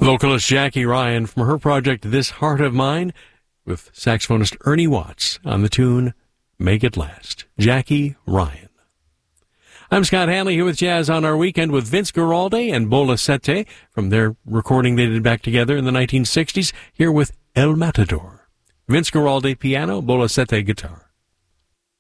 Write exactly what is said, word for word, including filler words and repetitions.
Vocalist Jackie Ryan from her project This Heart of Mine with saxophonist Ernie Watts on the tune Make It Last. Jackie Ryan. I'm Scott Hanley here with Jazz on Our Weekend with Vince Guaraldi and Bola Sette from their recording they did back together in the nineteen sixties, here with El Matador. Vince Guaraldi piano, Bola Sette guitar.